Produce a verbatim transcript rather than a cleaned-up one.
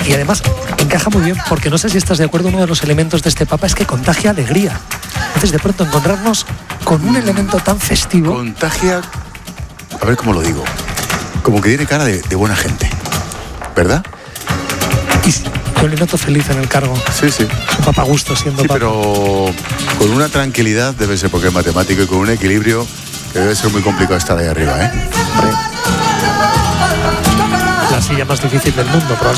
Y además encaja muy bien, porque no sé si estás de acuerdo, uno de los elementos de este Papa es que contagia alegría. Entonces, de pronto encontrarnos con un elemento tan festivo... Contagia, a ver cómo lo digo, como que tiene cara de, de buena gente, ¿verdad? Y yo le noto feliz en el cargo. Sí, sí. Un Papa a gusto siendo sí, Papa. Pero con una tranquilidad debe ser, porque es matemático, y con un equilibrio que debe ser muy complicado estar ahí arriba, ¿eh? La silla más difícil del mundo, probablemente.